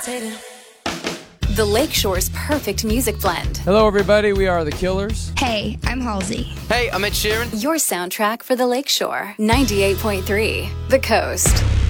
The Lakeshore's perfect music blend. Hello, everybody. We are The Killers. Hey, I'm Halsey. Hey, I'm Ed Sheeran. Your soundtrack for the Lakeshore. 98.3 The Coast.